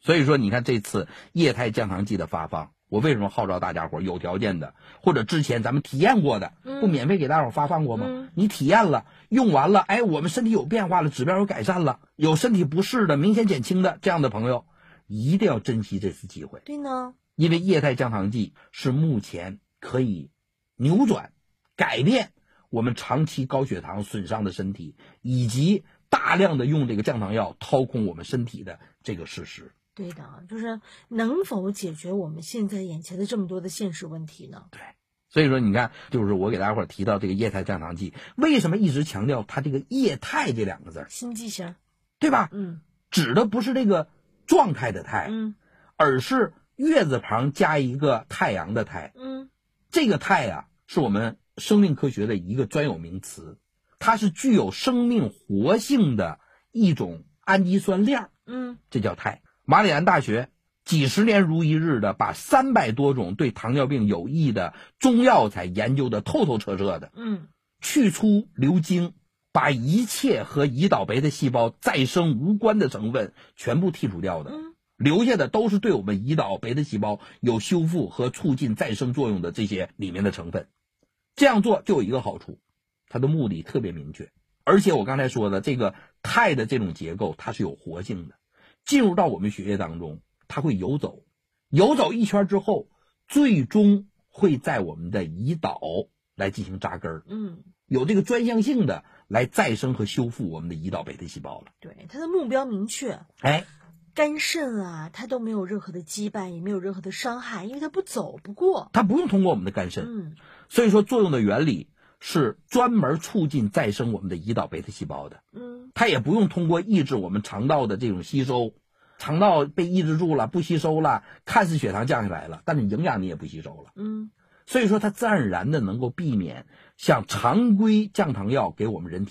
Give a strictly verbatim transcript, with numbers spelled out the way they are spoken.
所以说你看这次液态降糖剂的发放，我为什么号召大家伙有条件的，或者之前咱们体验过的，不免费给大伙发放过吗？ 嗯、 你体验了，用完了，哎，我们身体有变化了，指标有改善了，有身体不适的明显减轻的这样的朋友，一定要珍惜这次机会。 对呢， 因为液态降糖剂是目前可以扭转、改变我们长期高血糖损伤的身体，以及大量的用这个降糖药掏空我们身体的这个事实。 对的，就是能否解决我们现在眼前的这么多的现实问题呢？ 对，所以说你看，就是我给大家伙提到这个液态降糖剂，为什么一直强调它这个液态这两个字？ 新剂型， 对吧？ 嗯， 指的不是这个状态的态， 嗯， 而是月字旁加一个太阳的太， 嗯， 这个态啊，是我们生命科学的一个专有名词，它是具有生命活性的一种氨基酸链， 嗯， 这叫态。马里兰大学几十年如一日的把三百多种对糖尿病有益的中药材研究的透透彻彻的， 嗯， 去粗留精，把一切和胰岛酶的细胞再生无关的成分全部剔除掉的， 嗯， 留下的都是对我们胰岛酶的细胞有修复和促进再生作用的这些里面的成分。这样做就有一个好处，它的目的特别明确，而且我刚才说的这个肽的这种结构它是有活性的，进入到我们血液当中，它会游走，游走一圈之后，最终会在我们的胰岛来进行扎根儿， 嗯， 有这个专项性的来再生和修复我们的胰岛贝塔细胞了。 对，它的目标明确， 哎， 肝肾啊，它都没有任何的羁绊，也没有任何的伤害，因为它不走不过， 它不用通过我们的肝肾， 嗯， 所以说作用的原理是专门促进再生我们的胰岛贝塔细胞的， 嗯， 它也不用通过抑制我们肠道的这种吸收，肠道被抑制住了，不吸收了，看似血糖降下来了，但是营养你也不吸收了， 嗯， 所以说它自然而然的能够避免像常规降糖药给我们人体